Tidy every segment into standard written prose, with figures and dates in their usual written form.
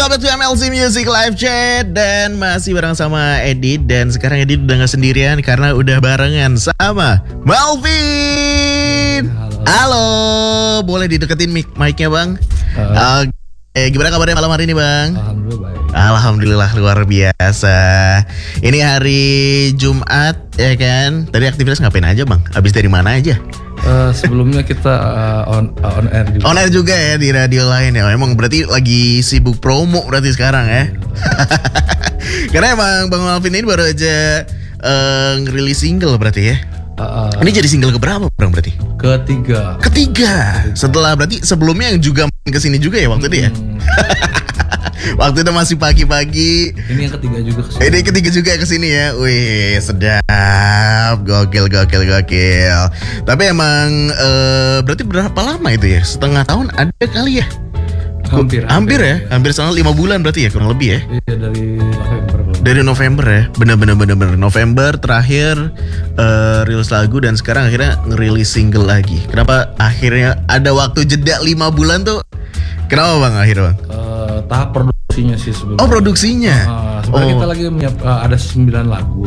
Welcome to MLC Music Live Chat. Dan masih bareng sama Edit. Dan sekarang Edit udah gak sendirian karena udah barengan sama Malvin. Halo. Boleh dideketin mic-nya bang? Gimana kabarnya malam hari ini bang? Alhamdulillah baik. Alhamdulillah luar biasa. Ini hari Jumat ya kan? Tadi aktivitas ngapain aja bang? Habis dari mana aja? Sebelumnya kita on air juga. On air juga ya di radio lain ya. Emang berarti lagi sibuk promo berarti sekarang ya. Karena emang Bang Malvin ini baru aja ngerilis single berarti ya. Ini jadi single keberapa Bang berarti? Ketiga. Setelah berarti sebelumnya yang juga main kesini juga ya waktu itu ya. Waktu itu masih pagi-pagi. Ini yang ketiga juga kesini. Ini ketiga juga kesini ya. Wih sedap. Gokil. Tapi emang berarti berapa lama itu ya? Setengah tahun ada kali ya? Hampir ya? Hampir selama 5 bulan berarti ya kurang lebih ya? Iya dari November. Dari November ya? Bener. November terakhir rilis lagu dan sekarang akhirnya ngerilis single lagi. Kenapa akhirnya ada waktu jeda 5 bulan tuh? Kenapa bang akhirnya bang? Tahap produksinya sih sebelumnya. Oh produksinya? Sebenarnya kita lagi ada 9 lagu.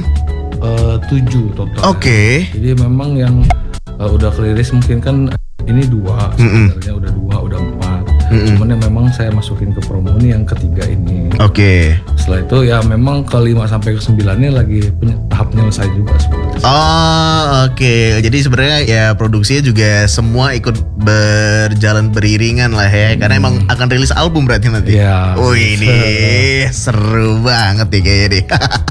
7 total. Oke. Jadi memang yang udah kerilis mungkin kan ini 2. Sebenarnya udah 2, udah 4. Cuman yang memang saya masukin ke promo ini yang ketiga ini. Oke. Setelah itu ya memang ke 5 sampai ke 9 ini lagi tahap penyelesai juga sebenarnya. Oh oke. Jadi sebenarnya ya produksinya juga semua ikut berjalan beriringan lah ya. Karena emang akan rilis album berarti nanti. Iya. Ini seru banget nih kayaknya deh.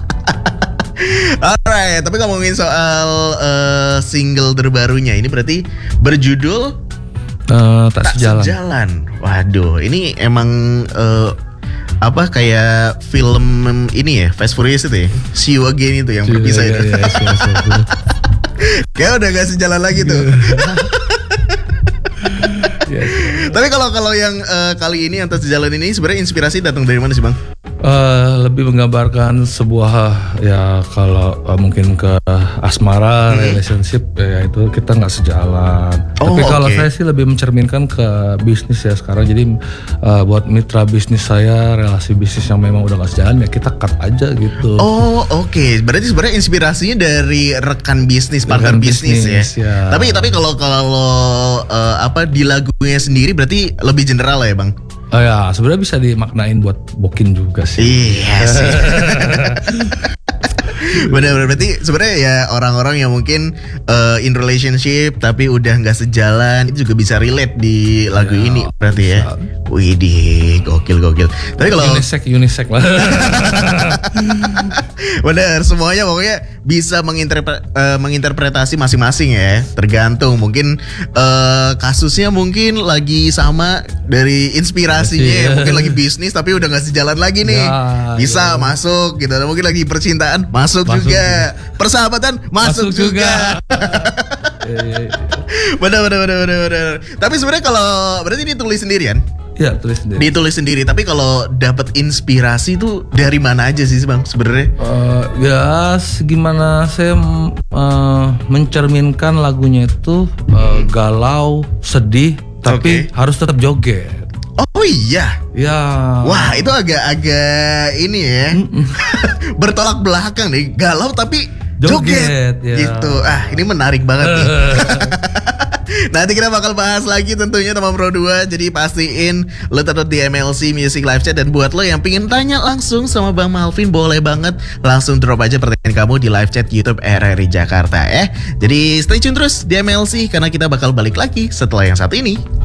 Alright, tapi ngomongin soal single terbarunya ini berarti berjudul Tak Sejalan. Waduh, ini emang apa kayak film ini ya, Fast Furious itu ya, See You Again itu yang berpisah itu. Iya, Kayak udah gak sejalan lagi tuh. Tapi kalau yang kali ini yang Tak Sejalan ini sebenarnya inspirasi datang dari mana sih bang? Lebih menggambarkan sebuah ya kalau mungkin ke asmara, relationship ya itu kita nggak sejalan. Tapi kalau saya sih lebih mencerminkan ke bisnis ya sekarang. Jadi buat mitra bisnis saya, relasi bisnis yang memang udah nggak sejalan ya kita cut aja gitu. Oh oke. Berarti sebenarnya inspirasinya dari rekan bisnis, partner bisnis ya. Tapi kalau apa di lagunya sendiri berarti lebih general lah ya bang? Ya sebenarnya bisa dimaknain buat bokin juga sih. Iya sih. Benar berarti sebenarnya ya orang-orang yang mungkin in relationship tapi udah nggak sejalan itu juga bisa relate di lagu ini berarti bisa. Ya. Widih, gokil. Tapi kalau unisex lah. Bener, semuanya pokoknya bisa menginterpretasi masing-masing ya. Tergantung mungkin kasusnya mungkin lagi sama dari inspirasinya ya. Mungkin lagi bisnis tapi udah gak sejalan lagi nih ya, bisa masuk gitu. Mungkin lagi percintaan masuk juga. Persahabatan masuk juga. Bener. Tapi sebenarnya kalau berarti ditulis sendirian? Ya tulis sendiri. Ditulis sendiri. Tapi kalau dapat inspirasi tuh dari mana aja sih bang sebenarnya? Ya gimana saya mencerminkan lagunya itu galau, sedih, tapi harus tetap joget. Oh iya. Ya. Wah itu agak ini ya. Bertolak belakang nih. Galau tapi joget ya. Gitu. Ini menarik banget nih. Nanti kita bakal bahas lagi tentunya teman Pro 2. Jadi pastiin lo tetap di MLC Music Live Chat. Dan buat lo yang pengen tanya langsung sama Bang Malvin, boleh banget langsung drop aja pertanyaan kamu di live chat YouTube RRI Jakarta ya. Jadi stay tune terus di MLC karena kita bakal balik lagi setelah yang satu ini.